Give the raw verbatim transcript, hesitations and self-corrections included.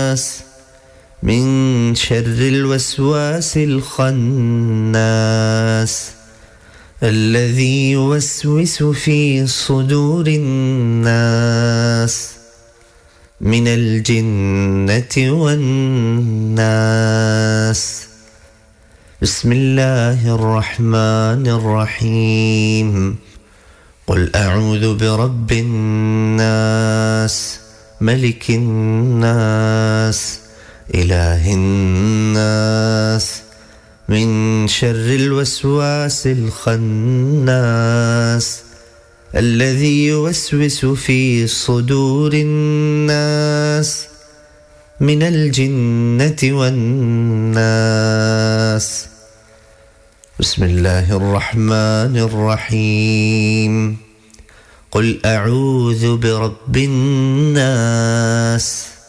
الناس من شر الوسواس الخناس الذي يوسوس في صدور الناس من الجنة والناس. بسم الله الرحمن الرحيم. قل أعوذ برب الناس ملك الناس إله الناس من شر الوسواس الخناس الذي يوسوس في صدور الناس من الجنة والناس. بسم الله الرحمن الرحيم. قل أعوذ برب الناس